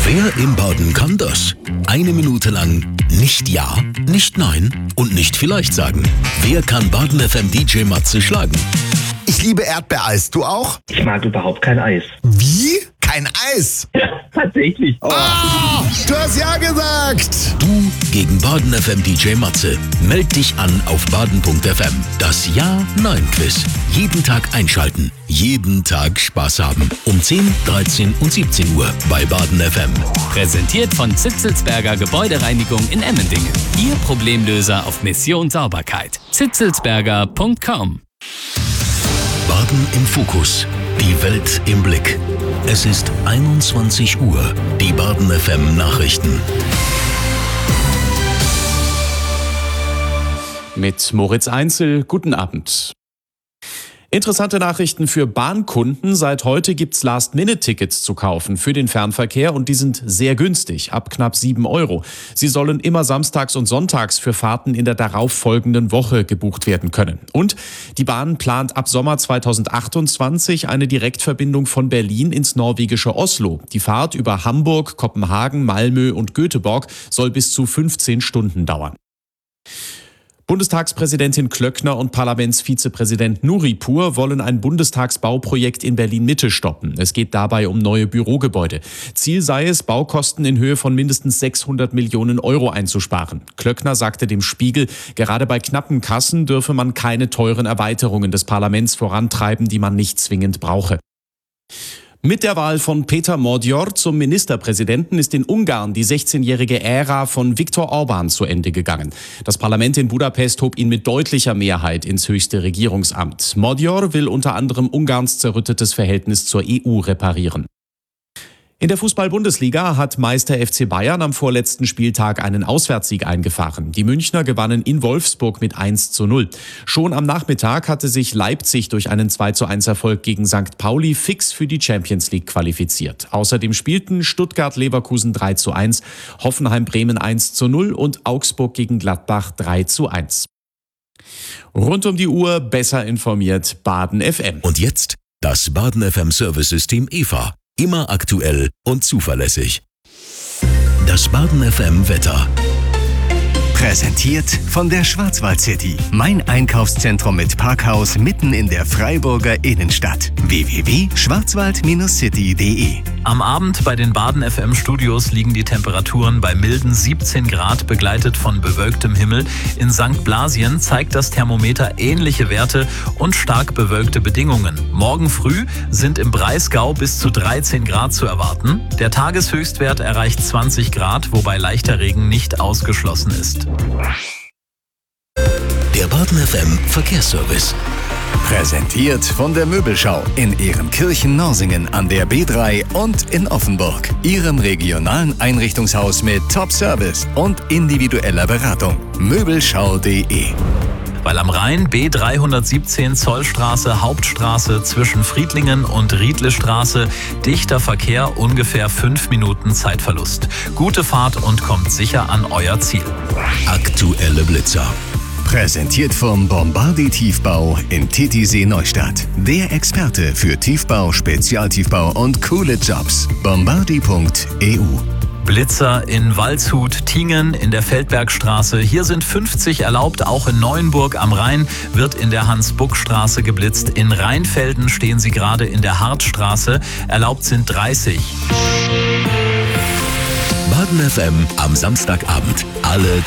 Wer im Baden kann das? 1 Minute lang nicht ja, nicht nein und nicht vielleicht sagen. Wer kann Baden FM DJ Matze schlagen? Ich liebe Erdbeereis. Du auch? Ich mag überhaupt kein Eis. Wie? Kein Eis? Ja, tatsächlich. Oh. Ah, du hast ja gesagt. Du gegen Baden FM DJ Matze. Meld dich an auf baden.fm. Das Ja-Nein-Quiz. Jeden Tag einschalten. Jeden Tag Spaß haben. Um 10, 13 und 17 Uhr bei Baden FM. Präsentiert von Zitzelsberger Gebäudereinigung in Emmendingen. Ihr Problemlöser auf Mission Sauberkeit. zitzelsberger.com. Baden im Fokus. Die Welt im Blick. Es ist 21 Uhr. Die Baden FM Nachrichten. Mit Moritz Einzel, guten Abend. Interessante Nachrichten für Bahnkunden. Seit heute gibt's Last-Minute-Tickets zu kaufen für den Fernverkehr und die sind sehr günstig, ab knapp 7 €. Sie sollen immer samstags und sonntags für Fahrten in der darauffolgenden Woche gebucht werden können. Und die Bahn plant ab Sommer 2028 eine Direktverbindung von Berlin ins norwegische Oslo. Die Fahrt über Hamburg, Kopenhagen, Malmö und Göteborg soll bis zu 15 Stunden dauern. Bundestagspräsidentin Klöckner und Parlamentsvizepräsident Nuripur wollen ein Bundestagsbauprojekt in Berlin-Mitte stoppen. Es geht dabei um neue Bürogebäude. Ziel sei es, Baukosten in Höhe von mindestens 600 Millionen € einzusparen. Klöckner sagte dem Spiegel, gerade bei knappen Kassen dürfe man keine teuren Erweiterungen des Parlaments vorantreiben, die man nicht zwingend brauche. Mit der Wahl von Peter Magyar zum Ministerpräsidenten ist in Ungarn die 16-jährige Ära von Viktor Orbán zu Ende gegangen. Das Parlament in Budapest hob ihn mit deutlicher Mehrheit ins höchste Regierungsamt. Magyar will unter anderem Ungarns zerrüttetes Verhältnis zur EU reparieren. In der Fußball-Bundesliga hat Meister FC Bayern am vorletzten Spieltag einen Auswärtssieg eingefahren. Die Münchner gewannen in Wolfsburg mit 1:0. Schon am Nachmittag hatte sich Leipzig durch einen 2:1 Erfolg gegen St. Pauli fix für die Champions League qualifiziert. Außerdem spielten Stuttgart-Leverkusen 3:1, Hoffenheim-Bremen 1:0 und Augsburg gegen Gladbach 3:1. Rund um die Uhr besser informiert Baden FM. Und jetzt das Baden FM Service-System EVA. Immer aktuell und zuverlässig. Das Baden FM Wetter. Präsentiert von der Schwarzwald City. Mein Einkaufszentrum mit Parkhaus mitten in der Freiburger Innenstadt. www.schwarzwald-city.de. Am Abend bei den Baden FM Studios liegen die Temperaturen bei milden 17 Grad, begleitet von bewölktem Himmel. In St. Blasien zeigt das Thermometer ähnliche Werte und stark bewölkte Bedingungen. Morgen früh sind im Breisgau bis zu 13 Grad zu erwarten. Der Tageshöchstwert erreicht 20 Grad, wobei leichter Regen nicht ausgeschlossen ist. Der Baden FM Verkehrsservice. Präsentiert von der Möbelschau in Ehrenkirchen-Norsingen an der B3 und in Offenburg. Ihrem regionalen Einrichtungshaus mit Top-Service und individueller Beratung. Möbelschau.de. Weil am Rhein B317 Zollstraße, Hauptstraße zwischen Friedlingen und Riedlestraße. Dichter Verkehr, ungefähr 5 Minuten Zeitverlust. Gute Fahrt und kommt sicher an euer Ziel. Aktuelle Blitzer. Präsentiert vom Bombardi Tiefbau in Titisee Neustadt. Der Experte für Tiefbau, Spezialtiefbau und coole Jobs. Bombardi.eu. Blitzer in Waldshut, Tingen, in der Feldbergstraße. Hier sind 50 erlaubt. Auch in Neuenburg am Rhein wird in der Hans-Buck-Straße geblitzt. In Rheinfelden stehen sie gerade in der Hartstraße. Erlaubt sind 30. Baden FM am Samstagabend. Alle